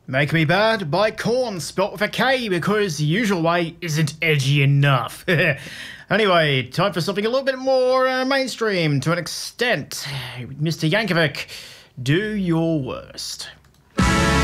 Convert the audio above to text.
Make Me Bad by Korn, spelt with a K because the usual way isn't edgy enough. Anyway, time for something a little bit more mainstream to an extent. Mr. Yankovic, do your worst.